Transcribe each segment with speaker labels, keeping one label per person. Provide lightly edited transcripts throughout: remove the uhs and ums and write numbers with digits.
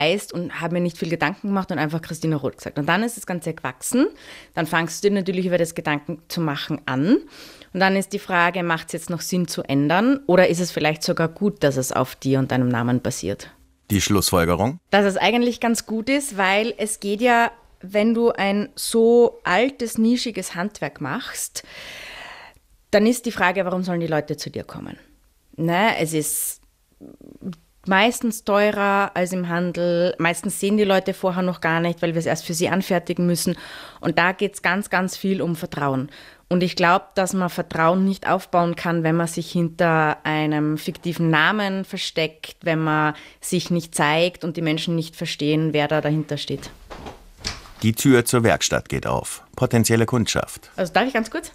Speaker 1: heißt und habe mir nicht viel Gedanken gemacht und einfach Christina Roth gesagt. Und dann ist das Ganze gewachsen. Dann fangst du dir natürlich über das Gedanken zu machen an. Und dann ist die Frage, macht es jetzt noch Sinn zu ändern oder ist es vielleicht sogar gut, dass es auf dir und deinem Namen basiert?
Speaker 2: Die Schlussfolgerung?
Speaker 1: Dass es eigentlich ganz gut ist, weil es geht ja, wenn du ein so altes, nischiges Handwerk machst, dann ist die Frage, warum sollen die Leute zu dir kommen? Ne, es ist meistens teurer als im Handel. Meistens sehen die Leute vorher noch gar nicht, weil wir es erst für sie anfertigen müssen. Und da geht es ganz, ganz viel um Vertrauen. Und ich glaube, dass man Vertrauen nicht aufbauen kann, wenn man sich hinter einem fiktiven Namen versteckt, wenn man sich nicht zeigt und die Menschen nicht verstehen, wer da dahinter steht.
Speaker 2: Die Tür zur Werkstatt geht auf. Potenzielle Kundschaft.
Speaker 1: Also darf ich ganz kurz?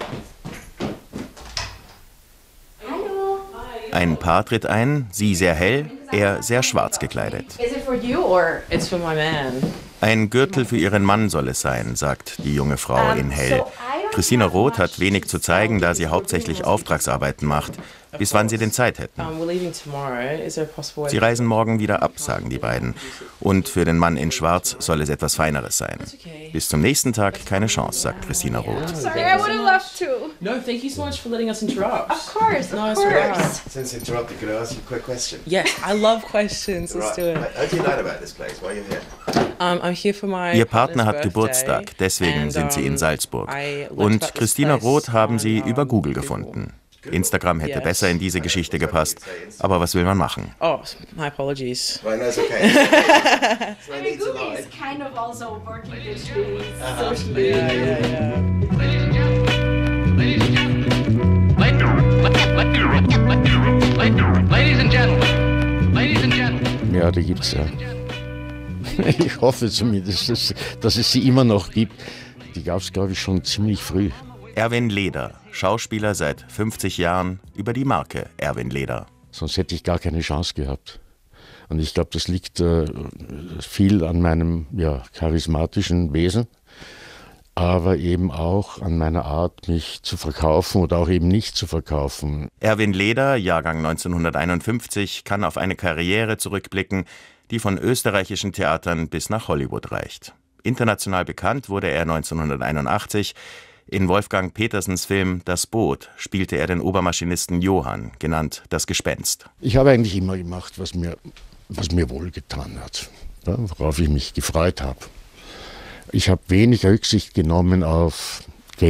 Speaker 2: Ein Paar tritt ein, sie sehr hell, er sehr schwarz gekleidet.
Speaker 1: Is it for you or?
Speaker 3: It's for my man.
Speaker 2: Ein Gürtel für ihren Mann soll es sein, sagt die junge Frau in hell. Christina Roth hat wenig zu zeigen, da sie hauptsächlich Auftragsarbeiten macht. Bis wann sie denn Zeit hätten. Sie reisen morgen wieder ab, sagen die beiden. Und für den Mann in Schwarz soll es etwas Feineres sein. Bis zum nächsten Tag keine Chance, sagt Christina Roth.
Speaker 1: Sorry, I would have loved to.
Speaker 3: No, thank you so much for letting us interrupt.
Speaker 1: Of course,
Speaker 3: No,
Speaker 1: of
Speaker 3: it's alright.
Speaker 1: course.
Speaker 4: Since interrupted, could I ask you a quick question?
Speaker 3: Yes, I love questions. Let's do it.
Speaker 4: How do you learn about this place? Why are you here?
Speaker 3: I'm here for my
Speaker 2: Ihr Partner hat
Speaker 3: partner's
Speaker 2: Geburtstag,
Speaker 3: birthday,
Speaker 2: deswegen
Speaker 3: and,
Speaker 2: sind sie in Salzburg.
Speaker 3: I learned
Speaker 2: Und
Speaker 3: about this
Speaker 2: Christina
Speaker 3: place
Speaker 2: Roth haben
Speaker 3: on,
Speaker 2: sie über Google
Speaker 3: Google.
Speaker 2: gefunden. Instagram hätte
Speaker 3: Yes.
Speaker 2: besser in diese Geschichte gepasst, aber was will man machen?
Speaker 3: Oh, my apologies.
Speaker 4: Right, no, it's okay. So I need to
Speaker 1: Google
Speaker 4: lie.
Speaker 1: is kind of also working these days socially.
Speaker 5: Ja, die gibt es ja. Ich hoffe zumindest, dass es sie immer noch gibt. Die gab es, glaube ich, schon ziemlich früh.
Speaker 2: Erwin Leder, Schauspieler seit 50 Jahren, über die Marke Erwin Leder.
Speaker 5: Sonst hätte ich gar keine Chance gehabt. Und ich glaube, das liegt viel an meinem charismatischen Wesen, aber eben auch an meiner Art, mich zu verkaufen oder auch eben nicht zu verkaufen.
Speaker 2: Erwin Leder, Jahrgang 1951, kann auf eine Karriere zurückblicken, die von österreichischen Theatern bis nach Hollywood reicht. International bekannt wurde er 1981. In Wolfgang Petersens Film Das Boot spielte er den Obermaschinisten Johann, genannt das Gespenst.
Speaker 5: Ich habe eigentlich immer gemacht, was mir wohlgetan hat, ja, worauf ich mich gefreut habe. Ich habe wenig Rücksicht genommen auf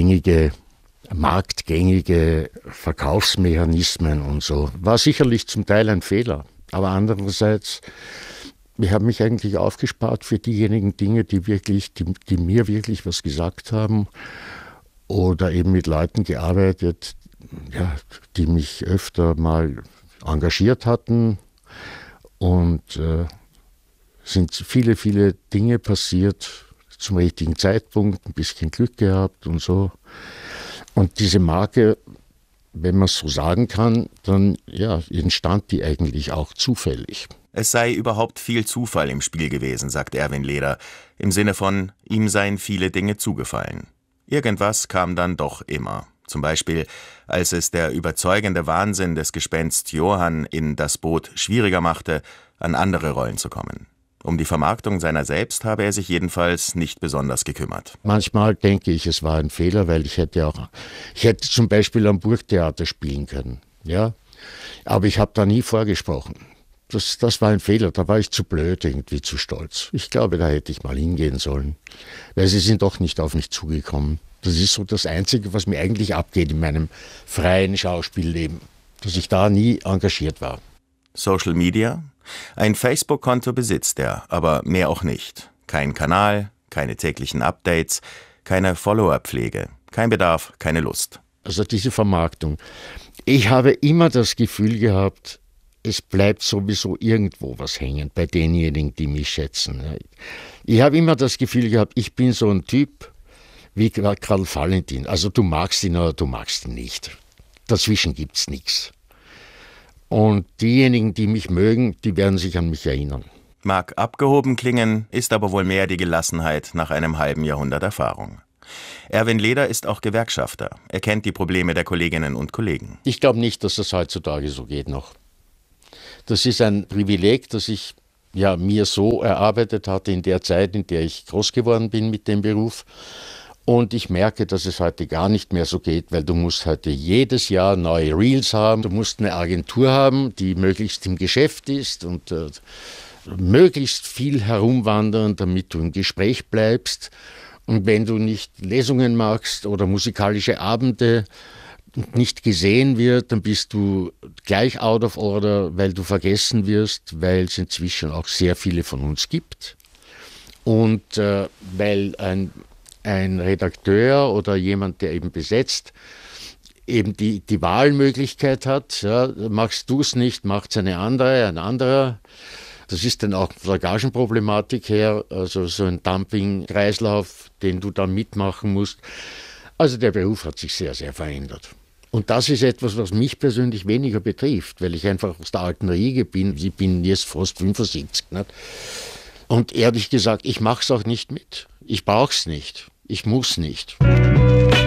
Speaker 5: marktgängige Verkaufsmechanismen und so. War sicherlich zum Teil ein Fehler, aber andererseits, ich habe mich eigentlich aufgespart für diejenigen Dinge, die mir wirklich was gesagt haben. Oder eben mit Leuten gearbeitet, die mich öfter mal engagiert hatten. Und sind viele, viele Dinge passiert zum richtigen Zeitpunkt, ein bisschen Glück gehabt und so. Und diese Marke, wenn man es so sagen kann, dann entstand die eigentlich auch zufällig.
Speaker 2: Es sei überhaupt viel Zufall im Spiel gewesen, sagt Erwin Leder. Im Sinne von, ihm seien viele Dinge zugefallen. Irgendwas kam dann doch immer. Zum Beispiel, als es der überzeugende Wahnsinn des Gespenst Johann in Das Boot schwieriger machte, an andere Rollen zu kommen. Um die Vermarktung seiner selbst habe er sich jedenfalls nicht besonders gekümmert.
Speaker 5: Manchmal denke ich, es war ein Fehler, weil ich hätte zum Beispiel am Burgtheater spielen können. Ja? Aber ich habe da nie vorgesprochen. Das war ein Fehler, da war ich zu blöd, irgendwie zu stolz. Ich glaube, da hätte ich mal hingehen sollen, weil sie sind doch nicht auf mich zugekommen. Das ist so das Einzige, was mir eigentlich abgeht in meinem freien Schauspielleben, dass ich da nie engagiert war.
Speaker 2: Social Media? Ein Facebook-Konto besitzt er, aber mehr auch nicht. Kein Kanal, keine täglichen Updates, keine Follower-Pflege, kein Bedarf, keine Lust.
Speaker 5: Also diese Vermarktung. Ich habe immer das Gefühl gehabt, es bleibt sowieso irgendwo was hängen bei denjenigen, die mich schätzen. Ich habe immer das Gefühl gehabt, ich bin so ein Typ wie Karl Valentin. Also du magst ihn oder du magst ihn nicht. Dazwischen gibt es nichts. Und diejenigen, die mich mögen, die werden sich an mich erinnern.
Speaker 2: Mag abgehoben klingen, ist aber wohl mehr die Gelassenheit nach einem halben Jahrhundert Erfahrung. Erwin Leder ist auch Gewerkschafter. Er kennt die Probleme der Kolleginnen und Kollegen.
Speaker 5: Ich glaube nicht, dass das heutzutage so geht noch. Das ist ein Privileg, das ich ja, mir so erarbeitet hatte in der Zeit, in der ich groß geworden bin mit dem Beruf. Und ich merke, dass es heute gar nicht mehr so geht, weil du musst heute jedes Jahr neue Reels haben. Du musst eine Agentur haben, die möglichst im Geschäft ist und möglichst viel herumwandern, damit du im Gespräch bleibst. Und wenn du nicht Lesungen machst oder musikalische Abende und nicht gesehen wird, dann bist du gleich out of order, weil du vergessen wirst, weil es inzwischen auch sehr viele von uns gibt. Und weil ein Redakteur oder jemand, der eben besetzt, eben die Wahlmöglichkeit hat, ja, machst du es nicht, macht es ein anderer. Das ist dann auch von der Gagenproblematik her, also so ein Dumping-Kreislauf, den du dann mitmachen musst. Also der Beruf hat sich sehr, sehr verändert. Und das ist etwas, was mich persönlich weniger betrifft, weil ich einfach aus der alten Riege bin. Ich bin jetzt fast 75. Nicht? Und ehrlich gesagt, ich mache es auch nicht mit. Ich brauche es nicht. Ich muss nicht.